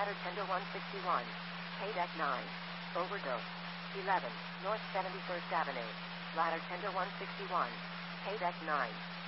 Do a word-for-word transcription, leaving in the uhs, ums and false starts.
Ladder tender one sixty-one. K-Deck nine. Overdose. eleven. North seventy-first Avenue. Ladder tender one sixty-one. K-Deck nine.